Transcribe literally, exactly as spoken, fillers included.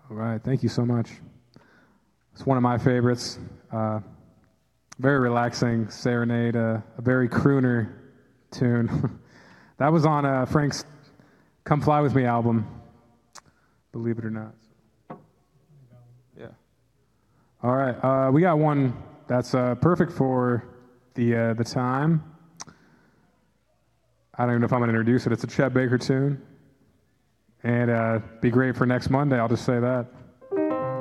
All right, thank you so much. It's one of my favorites. Uh, very relaxing serenade, uh, a very crooner tune. That was on uh, Frank's Come Fly With Me album, believe it or not. Yeah. All right, uh, we got one that's uh, perfect for the uh, the time. I don't even know if I'm going to introduce it. It's a Chet Baker tune. And uh, be great for next Monday, I'll just say that.